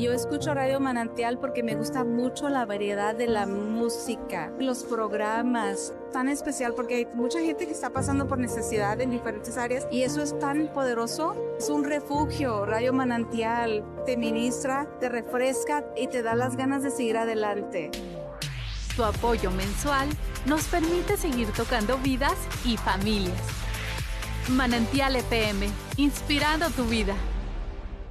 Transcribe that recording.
Yo escucho Radio Manantial porque me gusta mucho la variedad de la música, los programas. Tan especial porque hay mucha gente que está pasando por necesidad en diferentes áreas y eso es tan poderoso. Es un refugio. Radio Manantial te ministra, te refresca y te da las ganas de seguir adelante. Tu apoyo mensual nos permite seguir tocando vidas y familias. Manantial FM, inspirando tu vida.